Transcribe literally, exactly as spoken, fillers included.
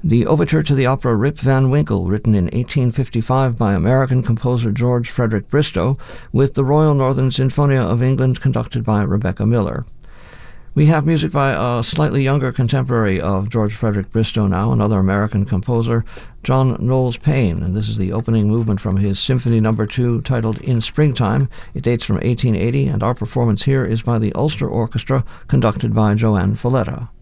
The overture to the opera Rip Van Winkle, written in eighteen fifty-five by American composer George Frederick Bristow, with the Royal Northern Sinfonia of England conducted by Rebecca Miller. We have music by a slightly younger contemporary of George Frederick Bristow now, another American composer, John Knowles Paine, and this is the opening movement from his Symphony Number two titled In Springtime. It dates from eighteen eighty, and our performance here is by the Ulster Orchestra, conducted by Joanne Folletta.